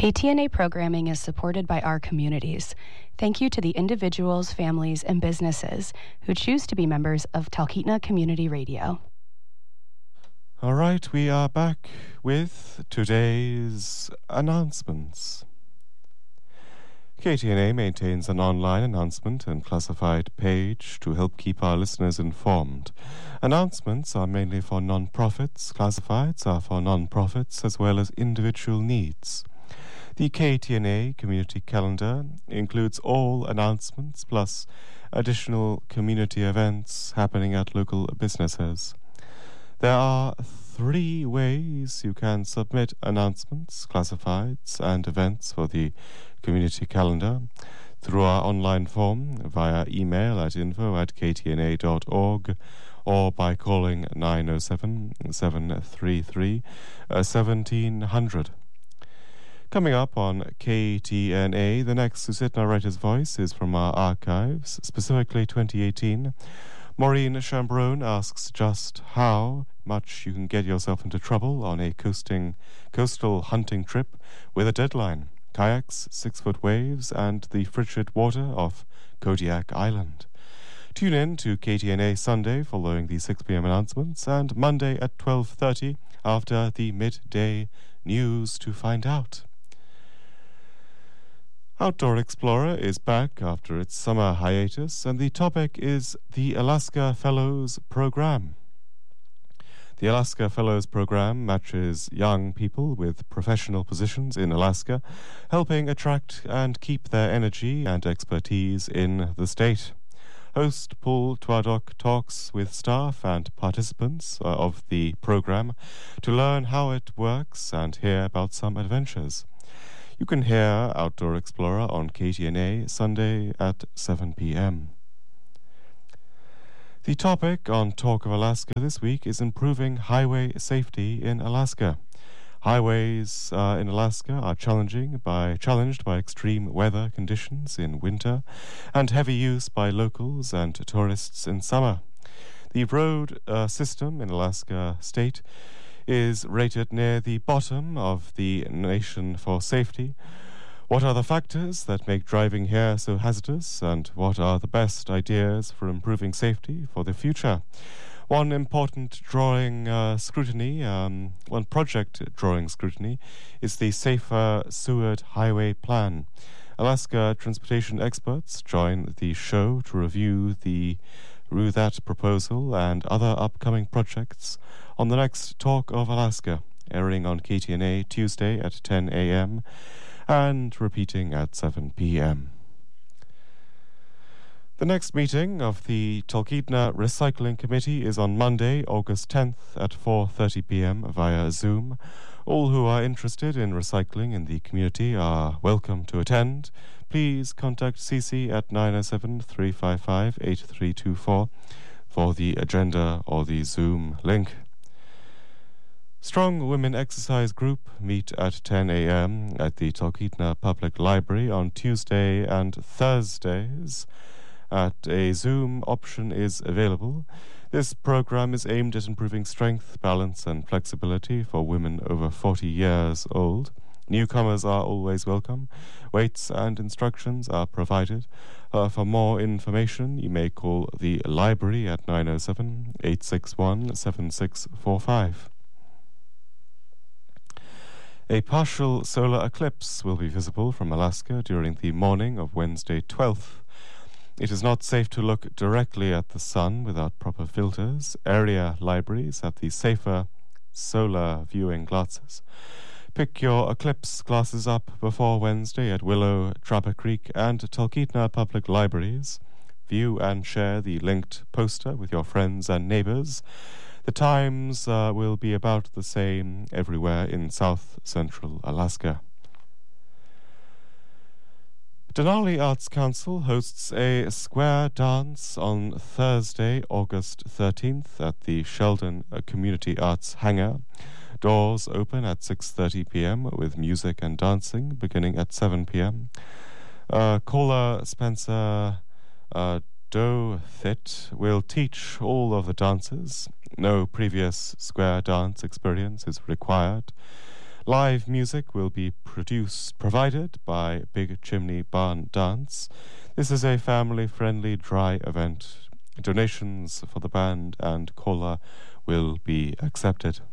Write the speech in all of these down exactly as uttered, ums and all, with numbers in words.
K T N A programming is supported by our communities. Thank you to the individuals, families, and businesses who choose to be members of Talkeetna Community Radio. All right, we are back with today's announcements. K T N A maintains an online announcement and classified page to help keep our listeners informed. Announcements are mainly for non-profits, classifieds are for non-profits as well as individual needs. The K T N A community calendar includes all announcements plus additional community events happening at local businesses. There are three ways you can submit announcements, classifieds, and events for the community calendar: through our online form, via email at info at k t n a dot org, or by calling nine oh seven, seven three three, seventeen hundred. Coming up on K T N A, the next Susitna Writer's Voice is from our archives, specifically twenty eighteen. Maureen Chambrone asks just how much you can get yourself into trouble on a coasting, coastal hunting trip with a deadline, kayaks, six-foot waves, and the frigid water of Kodiak Island. Tune in to K T N A Sunday following the six p.m. announcements, and Monday at twelve thirty after the midday news to find out. Outdoor Explorer is back after its summer hiatus, and the topic is the Alaska Fellows Program. The Alaska Fellows Program matches young people with professional positions in Alaska, helping attract and keep their energy and expertise in the state. Host Paul Twadok talks with staff and participants uh, of the program to learn how it works and hear about some adventures. You can hear Outdoor Explorer on K T N A Sunday at seven p.m. The topic on Talk of Alaska this week is improving highway safety in Alaska. Highways uh, in Alaska are challenging by challenged by extreme weather conditions in winter and heavy use by locals and tourists in summer. The road uh, system in Alaska state is rated near the bottom of the nation for safety. What are the factors that make driving here so hazardous, and what are the best ideas for improving safety for the future? One important drawing uh, scrutiny, um, one project drawing scrutiny, is the Safer Seward Highway Plan. Alaska transportation experts join the show to review the review that proposal and other upcoming projects on the next Talk of Alaska, airing on K T N A Tuesday at ten a.m. and repeating at seven p.m. The next meeting of the Talkeetna Recycling Committee is on Monday, August tenth at four thirty p.m. via Zoom. All who are interested in recycling in the community are welcome to attend. Please contact C C at nine oh seven, three five five, eight three two four for the agenda or the Zoom link. Strong Women Exercise Group meet at ten a.m. at the Talkeetna Public Library on Tuesday and Thursdays. At a Zoom option is available. This program is aimed at improving strength, balance, and flexibility for women over forty years old. Newcomers are always welcome. Weights and instructions are provided. Uh, for more information, you may call the library at nine oh seven, eight six one, seven six four five. A partial solar eclipse will be visible from Alaska during the morning of Wednesday twelfth. It is not safe to look directly at the sun without proper filters. Area libraries have the safer solar viewing glasses. Pick your eclipse glasses up before Wednesday at Willow, Trapper Creek, and Talkeetna Public Libraries. View and share the linked poster with your friends and neighbors. The times uh, will be about the same everywhere in South Central Alaska. Denali Arts Council hosts a square dance on Thursday, August thirteenth at the Sheldon Community Arts Hangar. Doors open at six thirty p.m. with music and dancing beginning at seven p.m. Uh, caller Spencer uh, Dothit will teach all of the dances. No previous square dance experience is required. Live music will be produced, provided by Big Chimney Barn Dance. This is a family-friendly dry event. Donations for the band and cola will be accepted.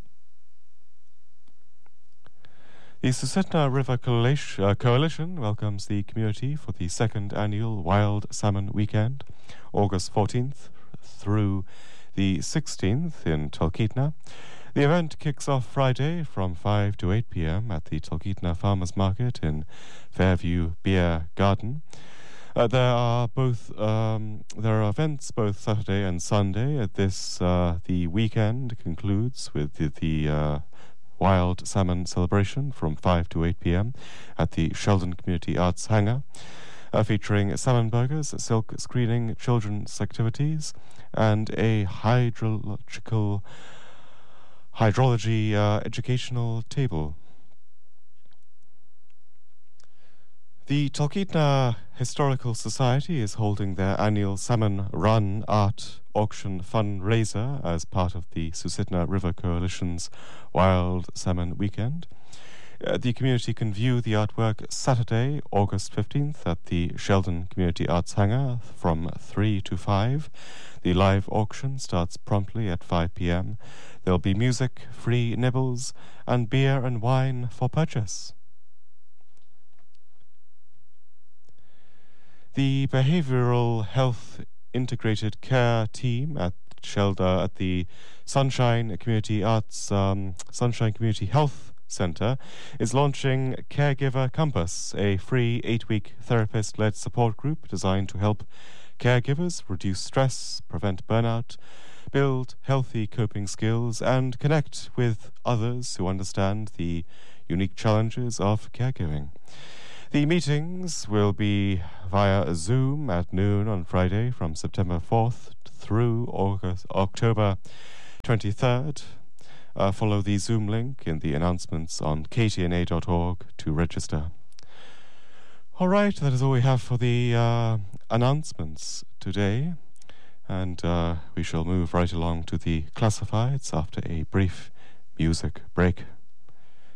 The Susitna River Coalition, uh, Coalition welcomes the community for the second annual Wild Salmon Weekend, August fourteenth through the sixteenth in Talkeetna. The event kicks off Friday from five to eight p.m. at the Talkeetna Farmers Market in Fairview Beer Garden. Uh, there are both um, there are events both Saturday and Sunday. At this, uh, the weekend concludes with the, the uh, Wild Salmon celebration from five to eight p.m. at the Sheldon Community Arts Hangar, uh, featuring salmon burgers, silk screening, children's activities, and a hydrological hydrology uh, educational table. The Talkeetna Historical Society is holding their annual Salmon Run Art Auction fundraiser as part of the Susitna River Coalition's Wild Salmon Weekend. Uh, the community can view the artwork Saturday, August fifteenth at the Sheldon Community Arts Hangar from three to five. The live auction starts promptly at five p.m. There'll be music, free nibbles, and beer and wine for purchase. The Behavioral Health Integrated Care Team at Sheldon at the Sunshine Community Arts um, Sunshine Community Health Centre is launching Caregiver Compass, a free eight-week therapist-led support group designed to help caregivers reduce stress, prevent burnout, build healthy coping skills, and connect with others who understand the unique challenges of caregiving. The meetings will be via Zoom at noon on Friday from September fourth through August, October twenty-third. Uh, follow the Zoom link in the announcements on k t n a dot org to register. All right, that is all we have for the uh, announcements today, and uh, we shall move right along to the classifieds after a brief music break.